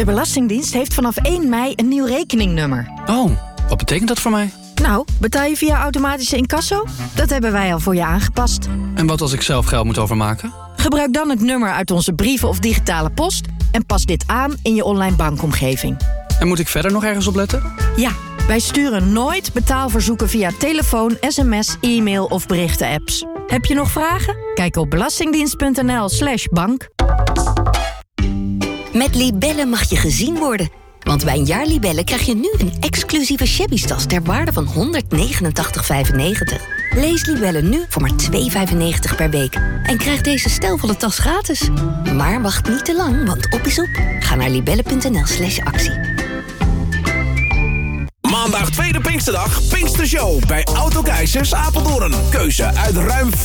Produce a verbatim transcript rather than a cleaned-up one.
De Belastingdienst heeft vanaf één mei een nieuw rekeningnummer. Oh, wat betekent dat voor mij? Nou, betaal je via automatische incasso? Dat hebben wij al voor je aangepast. En wat als ik zelf geld moet overmaken? Gebruik dan het nummer uit onze brieven of digitale post en pas dit aan in je online bankomgeving. En moet ik verder nog ergens op letten? Ja, wij sturen nooit betaalverzoeken via telefoon, sms, e-mail of berichten-apps. Heb je nog vragen? Kijk op belastingdienst.nl slash bank. Met Libellen mag je gezien worden. Want bij een jaar Libellen krijg je nu een exclusieve shabby-tas ter waarde van honderdnegenentachtig vijfennegentig. Lees Libellen nu voor maar twee vijfennegentig per week. En krijg deze stijlvolle tas gratis. Maar wacht niet te lang, want op is op. Ga naar libellen.nl slash actie. Maandag tweede Pinksterdag, Pinkstershow bij Autokeizers Apeldoorn. Keuze uit ruim